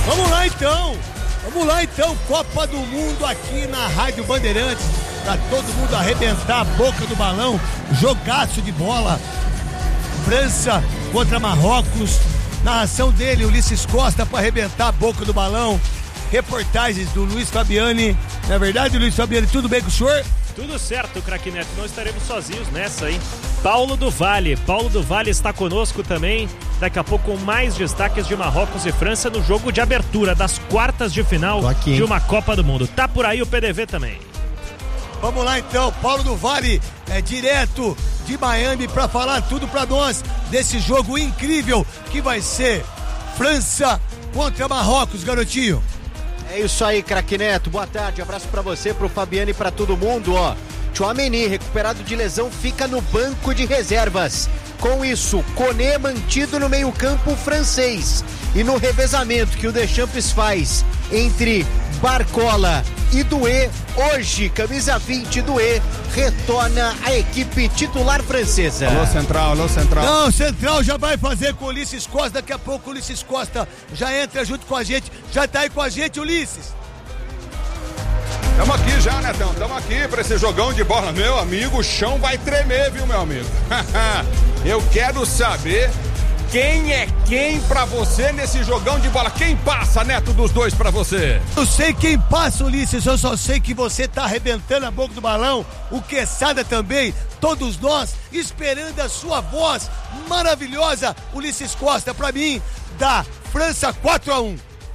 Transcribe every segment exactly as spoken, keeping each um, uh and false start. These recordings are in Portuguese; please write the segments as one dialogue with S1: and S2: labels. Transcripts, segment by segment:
S1: Vamos lá então, vamos lá então, Copa do Mundo aqui na Rádio Bandeirantes, pra todo mundo arrebentar a boca do balão, jogaço de bola, França contra Marrocos, narração dele, Ulisses Costa, pra arrebentar a boca do balão, reportagens do Luiz Fabiani. Na verdade, Luiz Fabiani, tudo bem com o senhor?
S2: Tudo certo, craque Neto, não estaremos sozinhos nessa, hein? Paulo do Vale, Paulo do Vale está conosco também, daqui a pouco com mais destaques de Marrocos e França no jogo de abertura das quartas de final aqui, de uma Copa do Mundo. Tá por aí o P D V também.
S1: Vamos lá então, Paulo do Vale, é direto de Miami para falar tudo para nós desse jogo incrível que vai ser França contra Marrocos, garotinho.
S3: É isso aí, craque Neto, boa tarde, abraço pra você, pro Fabiano e pra todo mundo, ó. Tchouaméni, recuperado de lesão, fica no banco de reservas. Com isso, Koné mantido no meio-campo francês. E no revezamento que o Deschamps faz entre Barcola e Doué, hoje, camisa vinte, Doué retorna à equipe titular francesa.
S4: Alô, Central, alô, Central.
S1: Não, Central já vai fazer com o Ulisses Costa, daqui a pouco o Ulisses Costa já entra junto com a gente, já tá aí com a gente, Ulisses.
S4: Tamo aqui já, Netão, tamo aqui pra esse jogão de bola. Meu amigo, o chão vai tremer, viu, meu amigo? Eu quero saber quem é quem pra você nesse jogão de bola. Quem passa, Neto, dos dois pra você?
S1: Eu sei quem passa, Ulisses, eu só sei que você tá arrebentando a boca do balão, o Quesada também, todos nós esperando a sua voz maravilhosa, Ulisses Costa, pra mim, da França quatro a um.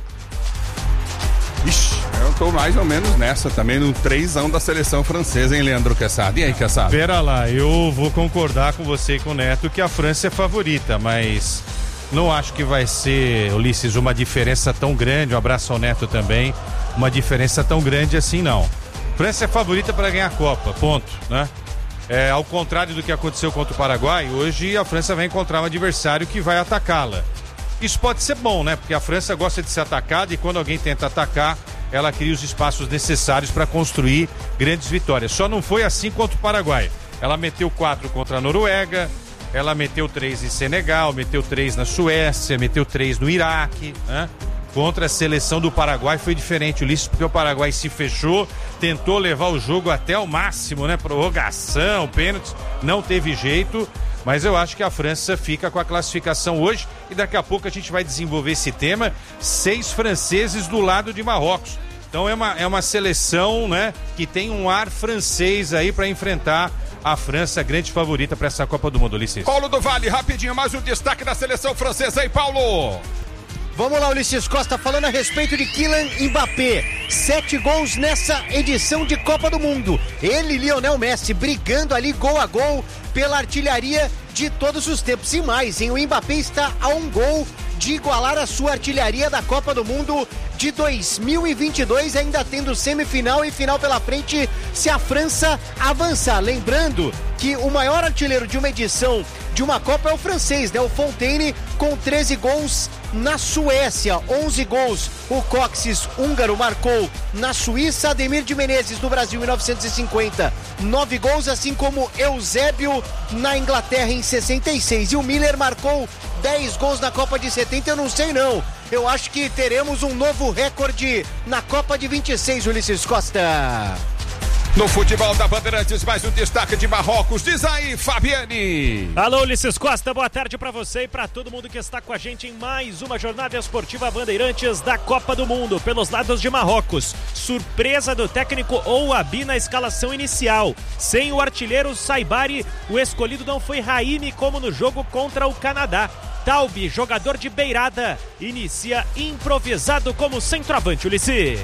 S4: Ixi, eu tô mais ou menos nessa também, no trêsão da seleção francesa, hein, Leandro Quesada? E aí, Quesada?
S5: Pera lá, eu vou concordar com você e com o Neto que a França é favorita, mas não acho que vai ser, Ulisses, uma diferença tão grande, um abraço ao Neto também, uma diferença tão grande assim não. França é favorita para ganhar a Copa, ponto, né? É, ao contrário do que aconteceu contra o Paraguai, hoje a França vai encontrar um adversário que vai atacá-la. Isso pode ser bom, né? Porque a França gosta de ser atacada e quando alguém tenta atacar, ela cria os espaços necessários para construir grandes vitórias. Só não foi assim contra o Paraguai. Ela meteu quatro contra a Noruega, ela meteu três em Senegal, meteu três na Suécia, meteu três no Iraque, né? Contra a seleção do Paraguai foi diferente, Ulisses, porque o Paraguai se fechou, tentou levar o jogo até o máximo, né? Prorrogação, pênaltis, não teve jeito. Mas eu acho que a França fica com a classificação hoje e daqui a pouco a gente vai desenvolver esse tema. Seis franceses do lado de Marrocos. Então é uma, é uma seleção, né, que tem um ar francês aí para enfrentar a França, grande favorita para essa Copa do Mundo, Ulisses.
S4: Paulo do Vale, rapidinho, mais um destaque da seleção francesa aí, Paulo.
S3: Vamos lá, Ulisses Costa, falando a respeito de Kylian Mbappé. Sete gols nessa edição de Copa do Mundo. Ele e Lionel Messi brigando ali gol a gol pela artilharia de todos os tempos. E mais, hein? O Mbappé está a um gol de igualar a sua artilharia da Copa do Mundo de dois mil e vinte e dois, ainda tendo semifinal e final pela frente se a França avançar. Lembrando que o maior artilheiro de uma edição de uma Copa é o francês, né? O Fontaine, com treze gols na Suécia, onze gols o Coxes húngaro marcou na Suíça, Ademir de Menezes no Brasil em mil novecentos e cinquenta, nove gols, assim como Eusébio na Inglaterra em sessenta e seis, e o Miller marcou dez gols na Copa de setenta, eu não sei não, eu acho que teremos um novo recorde na Copa de vinte e seis, Ulisses Costa.
S4: No futebol da Bandeirantes, mais um destaque de Marrocos. Diz aí, Fabiani.
S2: Alô, Ulisses Costa, boa tarde pra você e pra todo mundo que está com a gente em mais uma jornada esportiva Bandeirantes da Copa do Mundo. Pelos lados de Marrocos, surpresa do técnico Ouabi na escalação inicial. Sem o artilheiro Saibari, o escolhido não foi Raimi como no jogo contra o Canadá. Taubi, jogador de beirada, inicia improvisado como centroavante, Ulisses.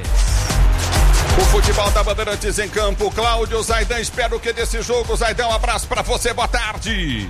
S4: O futebol da Bandeirantes em campo, Cláudio Zaidan, espero que desse jogo, Zaidan, um abraço pra você, boa tarde.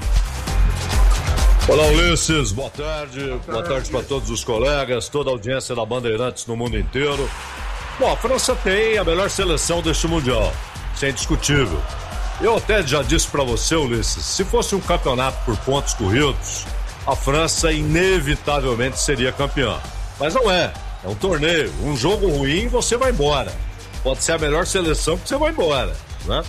S6: Olá, Ulisses, boa tarde, boa tarde, boa tarde para todos os colegas, toda a audiência da Bandeirantes no mundo inteiro. Bom, a França tem a melhor seleção deste Mundial, isso é indiscutível. Eu até já disse pra você, Ulisses, se fosse um campeonato por pontos corridos, a França inevitavelmente seria campeã, mas não é, é um torneio, um jogo ruim você vai embora. Pode ser a melhor seleção que você vai embora, né?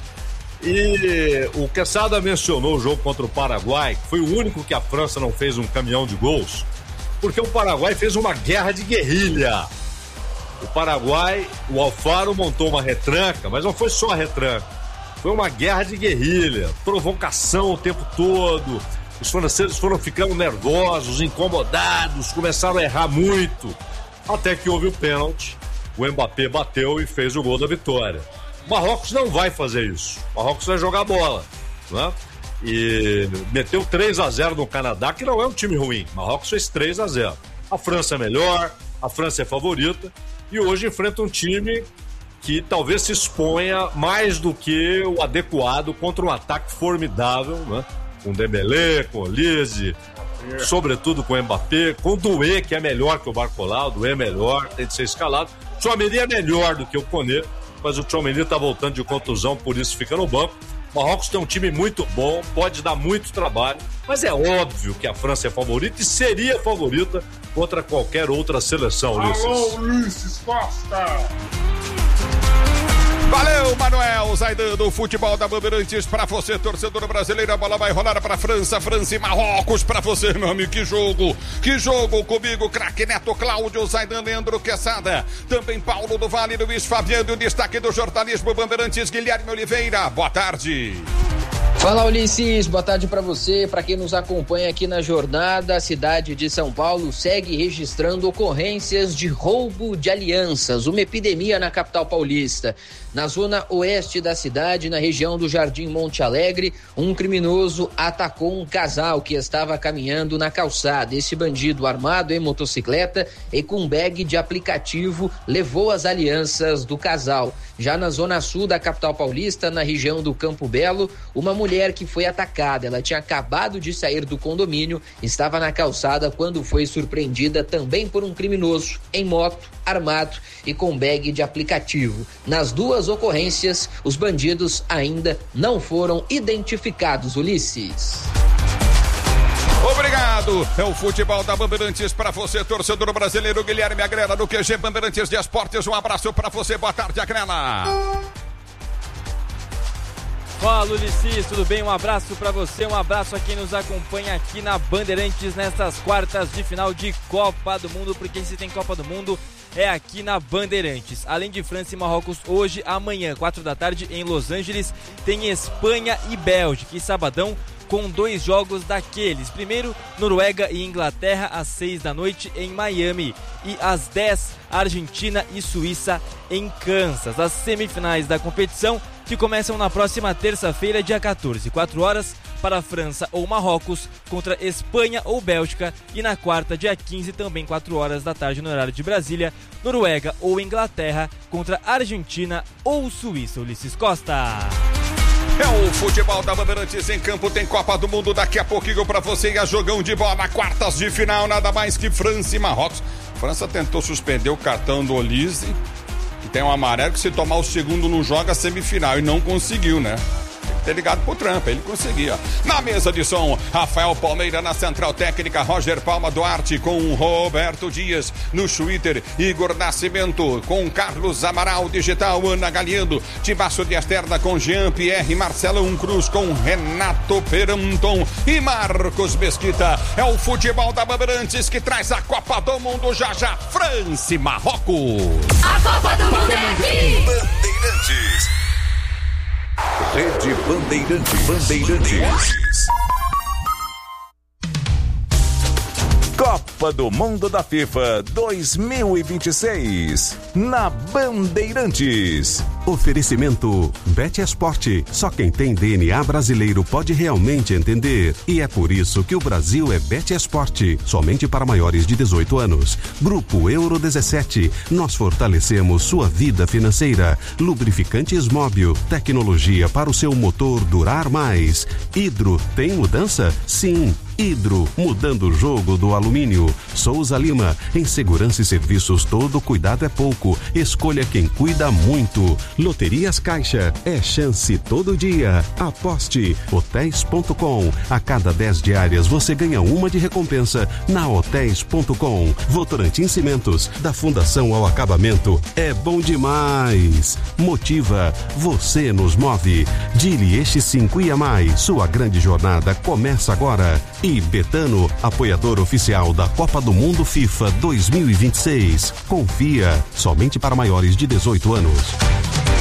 S6: E o Quesada mencionou o jogo contra o Paraguai, que foi o único que a França não fez um caminhão de gols. porque o Paraguai fez uma guerra de guerrilha. O Paraguai, o Alfaro montou uma retranca, mas não foi só a retranca. Foi uma guerra de guerrilha, provocação o tempo todo. Os franceses foram ficando nervosos, incomodados, começaram a errar muito. Até que houve o pênalti, o Mbappé bateu e fez o gol da vitória. O Marrocos não vai fazer isso. O Marrocos vai jogar bola, né? E meteu três a zero no Canadá, que não é um time ruim. O Marrocos fez três a zero. A França é melhor, a França é favorita, e hoje enfrenta um time que talvez se exponha mais do que o adequado contra um ataque formidável, né? Com Dembélé, com Olise, sobretudo com o Mbappé, com o Doué, que é melhor que o Barcola. O Doué é melhor, tem de ser escalado. O Tchouaméni é melhor do que o Koné, mas o Tchouaméni está voltando de contusão, por isso fica no banco. O Marrocos tem um time muito bom, pode dar muito trabalho, mas é óbvio que a França é favorita e seria favorita contra qualquer outra seleção, Ulisses.
S4: Alô, Ulisses Costa! Valeu, Manuel Zaidan do futebol da Bandeirantes pra você, torcedor brasileiro. A bola vai rolar pra França, França e Marrocos pra você, meu amigo. Que jogo, que jogo comigo, craque Neto, Cláudio Zaidan, Leandro Quesada, também Paulo do Vale, Luiz Fabiano, o destaque do jornalismo Bandeirantes, Guilherme Oliveira. Boa tarde.
S7: Fala, Ulisses, boa tarde para você, para quem nos acompanha aqui na jornada. A cidade de São Paulo segue registrando ocorrências de roubo de alianças, uma epidemia na capital paulista. Na zona oeste da cidade, na região do Jardim Monte Alegre, um criminoso atacou um casal que estava caminhando na calçada. Esse bandido, armado em motocicleta e com bag de aplicativo, levou as alianças do casal. Já na zona sul da capital paulista, na região do Campo Belo, uma mulher que foi atacada. Ela tinha acabado de sair do condomínio, estava na calçada quando foi surpreendida também por um criminoso em moto, armado e com bag de aplicativo. Nas duas ocorrências, os bandidos ainda não foram identificados, Ulisses.
S4: Obrigado, é o futebol da Bandeirantes para você, torcedor brasileiro. Guilherme Agrela do Q G Bandeirantes de Esportes, um abraço para você, boa tarde, Agrela.
S8: Fala, Ulisses, tudo bem? Um abraço para você, um abraço a quem nos acompanha aqui na Bandeirantes nessas quartas de final de Copa do Mundo, porque se tem Copa do Mundo é aqui na Bandeirantes. Além de França e Marrocos, hoje, amanhã, quatro da tarde, em Los Angeles, tem Espanha e Bélgica. E sabadão, com dois jogos daqueles. Primeiro, Noruega e Inglaterra, às seis da noite, em Miami. E às dez, Argentina e Suíça, em Kansas. As semifinais da competição, que começam na próxima terça-feira, dia quatorze, quatro horas, para França ou Marrocos contra Espanha ou Bélgica, e na quarta, dia quinze, também quatro horas da tarde no horário de Brasília, Noruega ou Inglaterra contra Argentina ou Suíça. Ulisses Costa.
S4: É o futebol da Bandeirantes em campo, tem Copa do Mundo daqui a pouquinho pra você e a jogão de bola, quartas de final, nada mais que França e Marrocos. França tentou suspender o cartão do Olise, que tem um amarelo que se tomar o segundo não joga semifinal, e não conseguiu, né? Tem que ter ligado pro Trampa, ele conseguia. Na mesa de som, Rafael Palmeira, na central técnica, Roger Palma Duarte com Roberto Dias, no Twitter, Igor Nascimento com Carlos Amaral, digital, Ana Galindo, Tibaço de Esterna com Jean Pierre, Marcelão Cruz com Renato Peranton e Marcos Mesquita. É o futebol da Bandeirantes que traz a Copa do Mundo já já, França e Marrocos.
S9: A Copa do Mundo é aqui.
S10: Bandeirantes. Rede Bandeirantes. Bandeirantes. Copa do Mundo da FIFA dois mil e vinte e seis na Bandeirantes.
S11: Oferecimento BetEsport. Só quem tem D N A brasileiro pode realmente entender. E é por isso que o Brasil é BetEsport. Somente para maiores de dezoito anos. Grupo Euro dezessete. Nós fortalecemos sua vida financeira. Lubrificantes Móbil. Tecnologia para o seu motor durar mais. Hidro tem mudança? Sim. Hidro, mudando o jogo do alumínio. Souza Lima, em segurança e serviços todo cuidado é pouco. Escolha quem cuida muito. Loterias Caixa, é chance todo dia. Aposte. Hotéis ponto com. A cada dez diárias você ganha uma de recompensa na Hotéis ponto com. Votorantim Cimentos, da Fundação ao Acabamento. É bom demais. Motiva, você nos move. Dili Este cinco e a mais. Sua grande jornada começa agora. E E Betano, apoiador oficial da Copa do Mundo FIFA dois mil e vinte e seis. Confia, somente para maiores de dezoito anos.